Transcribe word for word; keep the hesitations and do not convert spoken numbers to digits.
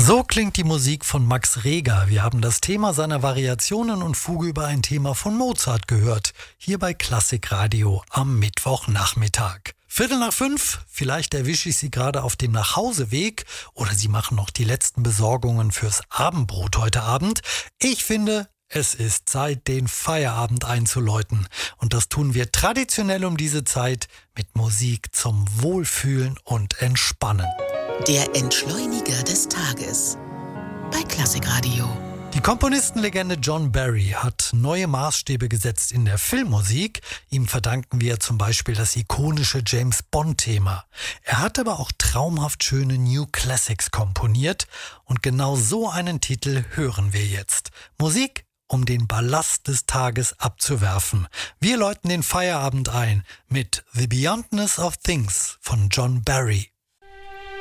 So klingt die Musik von Max Reger. Wir haben das Thema seiner Variationen und Fuge über ein Thema von Mozart gehört. Hier bei Klassikradio am Mittwochnachmittag. Viertel nach fünf, vielleicht erwische ich Sie gerade auf dem Nachhauseweg oder Sie machen noch die letzten Besorgungen fürs Abendbrot heute Abend. Ich finde, es ist Zeit, den Feierabend einzuläuten. Und das tun wir traditionell um diese Zeit mit Musik zum Wohlfühlen und Entspannen. Der Entschleuniger des Tages bei Klassikradio. Die Komponistenlegende John Barry hat neue Maßstäbe gesetzt in der Filmmusik. Ihm verdanken wir zum Beispiel das ikonische James-Bond-Thema. Er hat aber auch traumhaft schöne New Classics komponiert. Und genau so einen Titel hören wir jetzt. Musik, um den Ballast des Tages abzuwerfen. Wir läuten den Feierabend ein mit The Beyondness of Things von John Barry.